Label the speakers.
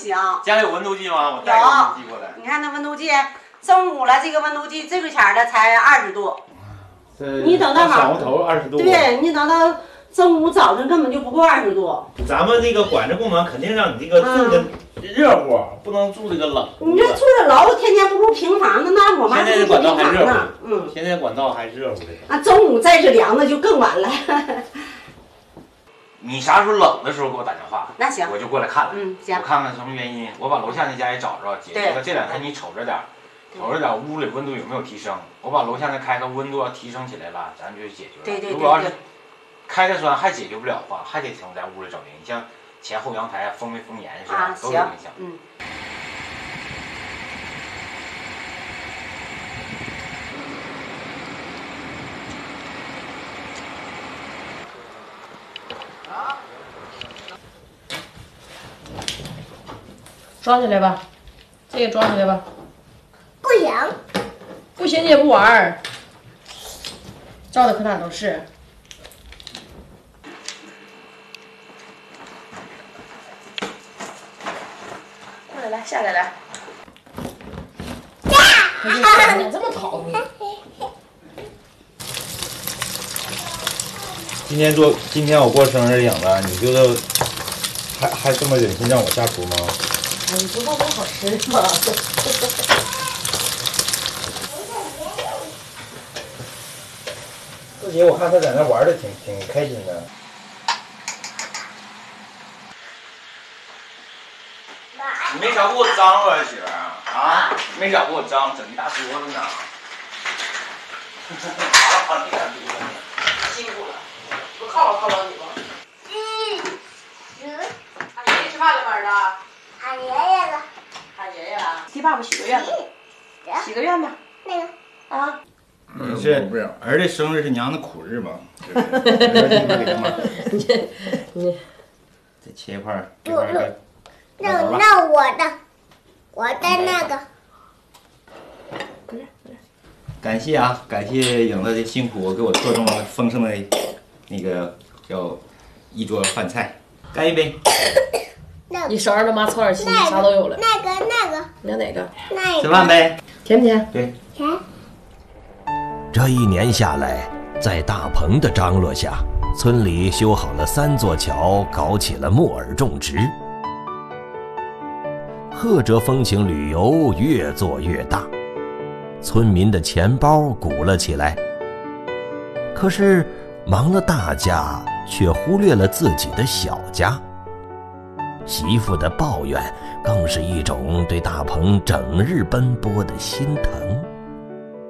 Speaker 1: 行。
Speaker 2: 家里有温度计吗？我带个温度计过来。
Speaker 1: 你看那温度计，中午了，这个温度计最贵钱的才20度。你等到
Speaker 3: 小头20度。
Speaker 1: 对，你等到中午早晨根本就不过20度。
Speaker 3: 咱们那个管制部门肯定让你这个住的热乎，不能住这个冷。
Speaker 1: 你这住的楼，天天不住平房的，那我妈
Speaker 3: 现在的管道还热乎。
Speaker 1: 嗯，
Speaker 3: 现在管道还是热乎的。
Speaker 1: 啊，中午再是凉的就更晚了。
Speaker 2: 你啥时候冷的时候给我打电话，
Speaker 1: 那行，
Speaker 2: 我就过来看了。
Speaker 1: 嗯，行。
Speaker 2: 我看看什么原因，我把楼下那家也找着，解决了。这2天你瞅着点，屋里温度有没有提升？我把楼下那开个温度要提升起来了，咱就解决了。
Speaker 1: 对。
Speaker 2: 如果要是开的酸还解决不了的话，还得从咱屋里找原因，像前后阳台封没封严是吧？都有影响。
Speaker 1: 嗯。
Speaker 4: 装起来吧，这个装起来吧。
Speaker 5: 不行，
Speaker 4: 不行你也不玩儿，照的可哪都是。过来，来下来来。你这么讨厌。
Speaker 3: 今天我过生日，影子，你就是还这么忍心让我下厨吗？
Speaker 4: 你不放多好吃吗？
Speaker 3: 四姐，我看她在那玩的挺开心的。
Speaker 2: 你没少给我脏啊，媳妇儿啊！没少给我脏，整一大桌子呢。好了，你看
Speaker 4: 辛苦了，不犒劳你吗？喊爷爷吃饭了吗？儿子？
Speaker 5: 喊爷爷了。
Speaker 4: 喊爷爷了。替爸爸许个愿吧。许个愿吧。
Speaker 5: 那个
Speaker 4: 啊。
Speaker 3: 是儿子生日是娘的苦日嘛？你再切一块，这块儿。
Speaker 5: 那我的那个。
Speaker 3: 感谢啊，感谢影子的辛苦，给我做这么丰盛的那个叫一桌饭菜，干一杯。
Speaker 4: 你手上他妈凑点齐，啥都有了。
Speaker 5: 那个。
Speaker 4: 你要哪个？
Speaker 5: 那个。
Speaker 3: 吃饭呗。
Speaker 4: 甜不甜？
Speaker 3: 对。
Speaker 5: 甜。
Speaker 6: 这1年下来，在大鹏的张罗下，村里修好了3座桥，搞起了木耳种植。菏泽风情旅游越做越大，村民的钱包鼓了起来。可是忙了大家，却忽略了自己的小家。媳妇的抱怨更是一种对大鹏整日奔波的心疼。